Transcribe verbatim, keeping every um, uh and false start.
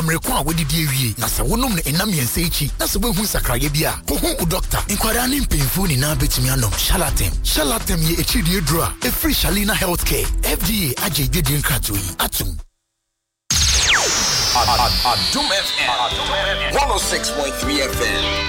Mrekwa wodi die wie na se wonom ne enam yense echi na se wehu sakraye bia ko hu o doctor inkwara ne mpemfu ni na betimi anom Charlatan Charlatan ye echi die dro a e free Shalina Healthcare F D A aje de din krato yi atum Adum F M one oh six point three F M